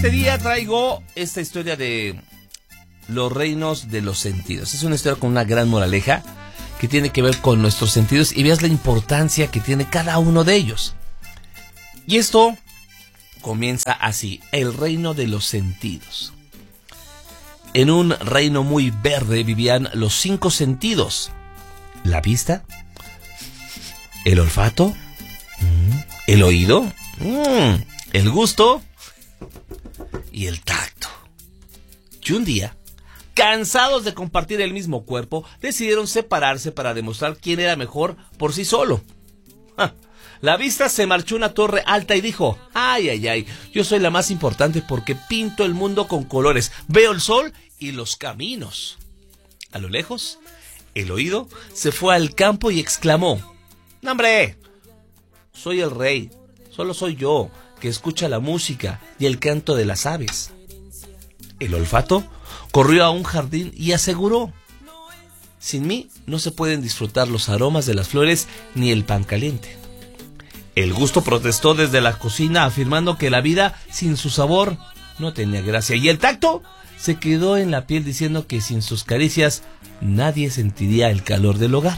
este día traigo esta historia de los reinos de los sentidos. Es una historia con una gran moraleja que tiene que ver con nuestros sentidos y veas la importancia que tiene cada uno de ellos. Y esto comienza así: el reino de los sentidos. En un reino muy verde vivían los 5 sentidos: la vista, el olfato, el oído, el gusto y el tacto. Y un día, cansados de compartir el mismo cuerpo, decidieron separarse para demostrar quién era mejor por sí solo. La vista se marchó a una torre alta y dijo: ay, ay, ay, yo soy la más importante porque pinto el mundo con colores, veo el sol y los caminos. A lo lejos, el oído se fue al campo y exclamó: ¡no, hombre! Soy el rey, solo soy yo que escucha la música y el canto de las aves. El olfato corrió a un jardín y aseguró: sin mí no se pueden disfrutar los aromas de las flores ni el pan caliente. El gusto protestó desde la cocina, afirmando que la vida sin su sabor no tenía gracia. Y el tacto se quedó en la piel, diciendo que sin sus caricias nadie sentiría el calor del hogar.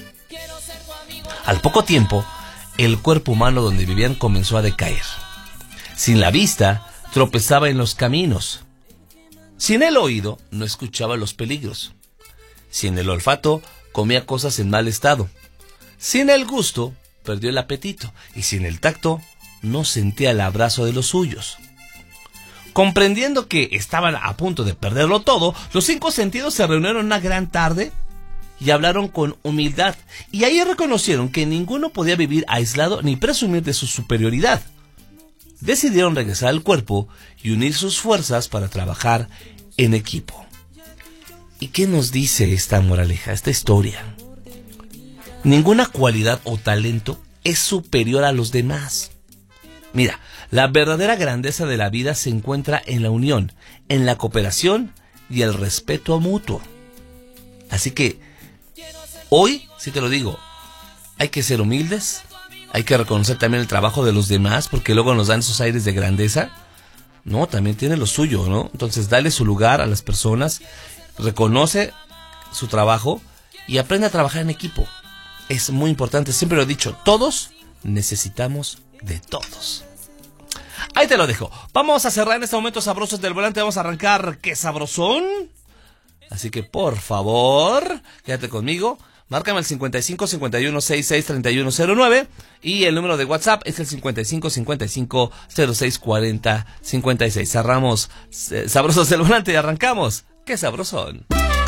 Al poco tiempo, el cuerpo humano donde vivían comenzó a decaer. Sin la vista, tropezaba en los caminos. Sin el oído, no escuchaba los peligros. Sin el olfato, comía cosas en mal estado. Sin el gusto, perdió el apetito. Y sin el tacto, no sentía el abrazo de los suyos. Comprendiendo que estaban a punto de perderlo todo, los 5 sentidos se reunieron una gran tarde y hablaron con humildad. Y ahí reconocieron que ninguno podía vivir aislado ni presumir de su superioridad. Decidieron regresar al cuerpo y unir sus fuerzas para trabajar en equipo. ¿Y qué nos dice esta moraleja, esta historia? Ninguna cualidad o talento es superior a los demás. Mira, la verdadera grandeza de la vida se encuentra en la unión, en la cooperación y el respeto mutuo. Así que hoy, sí te lo digo, hay que ser humildes, hay que reconocer también el trabajo de los demás, porque luego nos dan esos aires de grandeza. No, también tiene lo suyo, ¿no? Entonces dale su lugar a las personas, reconoce su trabajo y aprende a trabajar en equipo. Es muy importante, siempre lo he dicho, todos necesitamos de todos. Ahí te lo dejo. Vamos a cerrar en este momento Sabrosos del Volante. Vamos a arrancar ¡qué sabrosón! Así que por favor, quédate conmigo. Márcame al 55 51 66 31 09 y el número de WhatsApp es el 55 55 06 40 56. Cerramos Sabrosos del Volante y arrancamos ¡qué sabrosón!